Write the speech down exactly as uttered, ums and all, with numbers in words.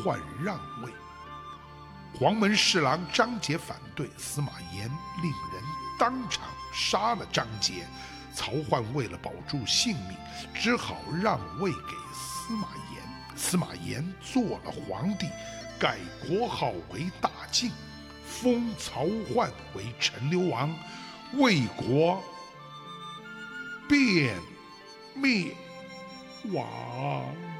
焕让位。黄门侍郎张杰反对，司马炎令人当场杀了张杰。曹奂为了保住性命，只好让位给司马炎。司马炎做了皇帝，改国号为大晋，封曹奂为陈留王，魏国便灭亡。